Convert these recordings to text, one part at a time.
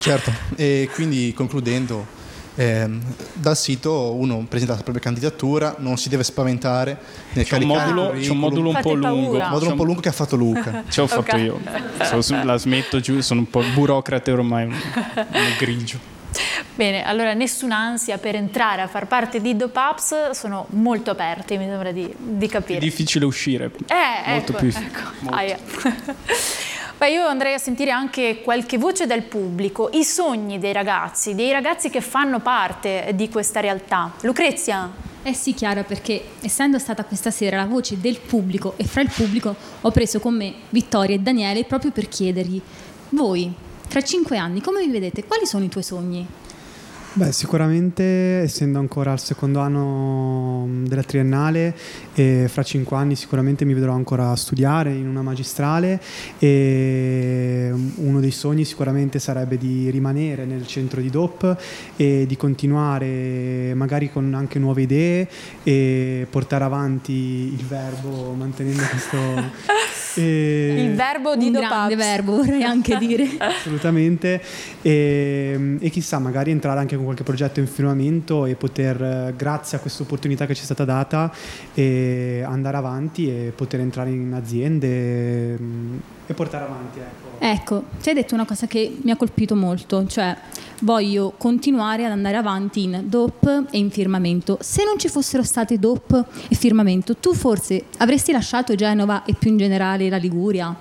Certo, e quindi concludendo, dal sito uno presenta la propria candidatura, non si deve spaventare nel caricare C'è un modulo un po' lungo. Un modulo un po' lungo che ha fatto Luca. Ce l'ho fatto io. La smetto giù, sono un po' burocrate ormai, un grigio. Bene, allora nessun'ansia per entrare a far parte di DOPAPS, sono molto aperti, mi sembra di capire. È difficile uscire. Molto ecco. Molto. Beh, io andrei a sentire anche qualche voce dal pubblico, i sogni dei ragazzi che fanno parte di questa realtà. Lucrezia? Eh sì, Chiara, perché essendo stata questa sera la voce del pubblico e fra il pubblico ho preso con me Vittoria e Daniele proprio per chiedergli: voi, tra 5 anni, come vi vedete? Quali sono i tuoi sogni? Beh, sicuramente essendo ancora al secondo anno della triennale, e fra 5 anni sicuramente mi vedrò ancora studiare in una magistrale, e uno dei sogni sicuramente sarebbe di rimanere nel centro di DOP e di continuare magari con anche nuove idee e portare avanti il verbo mantenendo questo... il verbo di DOPAPS. Un grande verbo, vorrei anche dire. Assolutamente, e chissà, magari entrare anche con qualche progetto in firmamento e poter, grazie a questa opportunità che ci è stata data, andare avanti e poter entrare in aziende e portare avanti. Ecco, ti hai detto una cosa che mi ha colpito molto, cioè voglio continuare ad andare avanti in DOP e in firmamento. Se non ci fossero state DOP e firmamento, tu forse avresti lasciato Genova e più in generale la Liguria?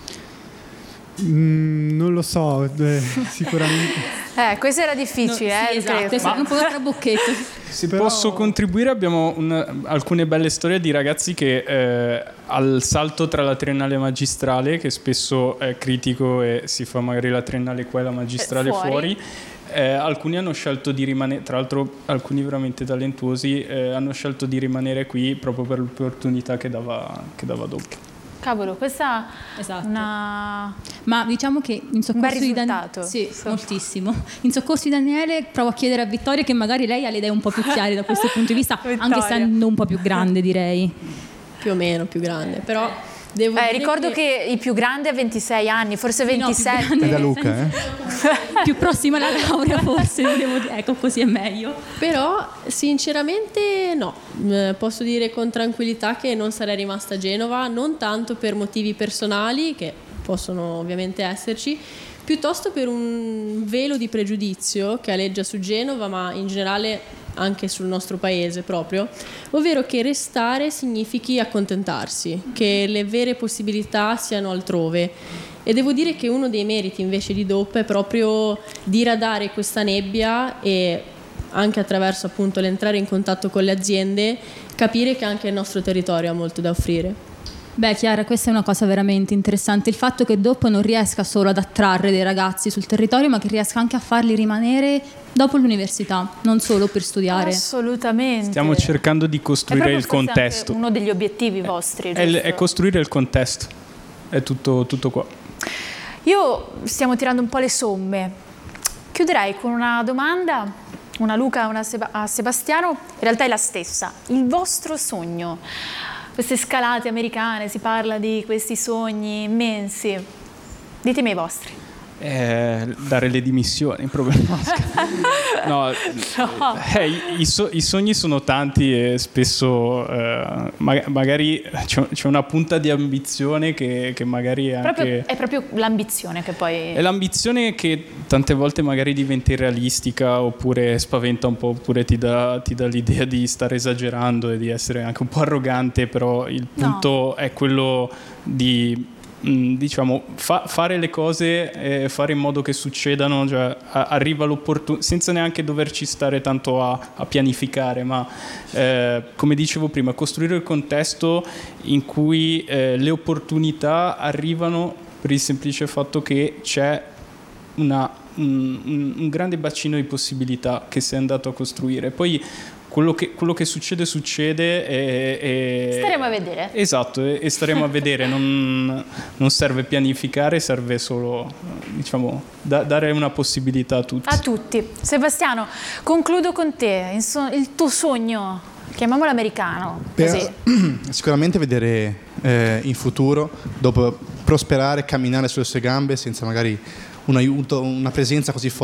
Non lo so, sicuramente. Questo era difficile. Sì, esatto, è un po' un trabocchetto. Sì, però... Posso contribuire? Abbiamo alcune belle storie di ragazzi che al salto tra la triennale e magistrale, che spesso è critico e si fa magari la triennale qua e la magistrale fuori. Alcuni hanno scelto di rimanere, tra l'altro alcuni veramente talentuosi, hanno scelto di rimanere qui proprio per l'opportunità che dava DOP. Cavolo, questa esatto. Ma diciamo che in soccorso di Daniele, sì, moltissimo. In soccorso di Daniele provo a chiedere a Vittoria, che magari lei ha le idee un po' più chiare da questo punto di vista, anche essendo un po' più grande, direi. Più o meno più grande, però devo dire ricordo che il più grande ha 26 anni, forse 27. È da Luca, più prossima alla laurea, forse, devo dire. Ecco, così è meglio. Però sinceramente no, posso dire con tranquillità che non sarei rimasta a Genova, non tanto per motivi personali, che possono ovviamente esserci, piuttosto per un velo di pregiudizio che aleggia su Genova, ma in generale anche sul nostro paese proprio, ovvero che restare significhi accontentarsi, che le vere possibilità siano altrove. E devo dire che uno dei meriti invece di DOP è proprio diradare questa nebbia e anche attraverso appunto l'entrare in contatto con le aziende capire che anche il nostro territorio ha molto da offrire. Beh, Chiara, questa è una cosa veramente interessante, il fatto che DOP non riesca solo ad attrarre dei ragazzi sul territorio, ma che riesca anche a farli rimanere dopo l'università, non solo per studiare. Assolutamente. Stiamo cercando di costruire il contesto. Uno degli obiettivi vostri, è costruire il contesto, è tutto qua. Stiamo tirando un po' le somme. Chiuderei con una domanda, una Luca, una a Sebastiano, in realtà è la stessa. Il vostro sogno? Queste scalate americane, si parla di questi sogni immensi. Ditemi i vostri. Dare le dimissioni, no. I sogni sono tanti e spesso magari c'è una punta di ambizione che magari è anche... È proprio l'ambizione che poi... È l'ambizione che tante volte magari diventa irrealistica oppure spaventa un po', oppure ti dà l'idea di stare esagerando e di essere anche un po' arrogante, però il punto è quello di... fare le cose, fare in modo che succedano, cioè arriva l'opportunità senza neanche doverci stare tanto a pianificare, ma come dicevo prima, costruire il contesto in cui le opportunità arrivano per il semplice fatto che c'è un grande bacino di possibilità che si è andato a costruire. Poi quello che succede e staremo a vedere. Esatto, e staremo a vedere. Non serve pianificare, serve solo dare una possibilità a tutti. Sebastiano, concludo con te. Il tuo sogno, chiamiamolo americano, così. Sicuramente vedere in futuro, dopo prosperare, camminare sulle sue gambe senza magari un aiuto, una presenza così forte